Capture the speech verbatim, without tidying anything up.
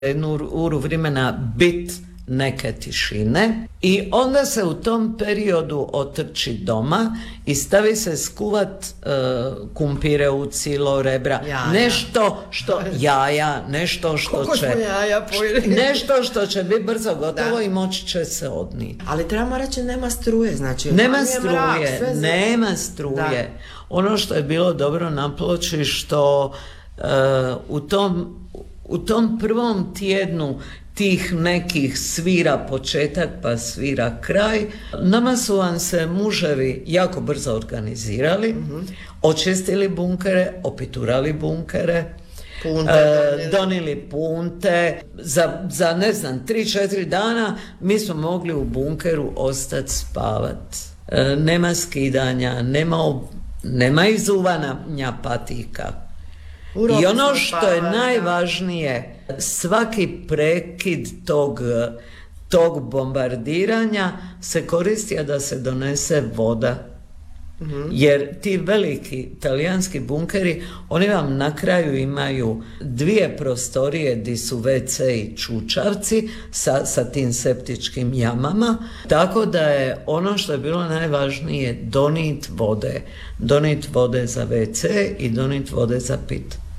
jednu uru vremena bit neke tišine i onda se u tom periodu otrči doma i stavi se skuvat uh, kumpire u cilo, rebra, jaja. nešto što jaja, nešto što Koliko će jaja nešto što će biti brzo gotovo da. I moći će se odniti. Ali trebamo reći nema struje, znači nema struje, mrak, nema struje. Da. Ono što je bilo dobro na Ploči što uh, u tom u tom prvom tjednu tih nekih svira početak pa svira kraj, nama su vam se muževi jako brzo organizirali, mm-hmm. očistili bunkere, opiturali bunkere, punte, e, donili punte, za, za ne znam, tri četiri dana mi smo mogli u bunkeru ostati spavat. E, nema skidanja, nema, nema izuvanja patika. I ono što je najvažnije, svaki prekid tog, tog bombardiranja se koristi da se donese voda. Mm-hmm. Jer ti veliki talijanski bunkeri, oni vam na kraju imaju dvije prostorije di su ve ce i čučavci sa, sa tim septičkim jamama, tako da je ono što je bilo najvažnije donit vode, donit vode za ve ce i donit vode za pit.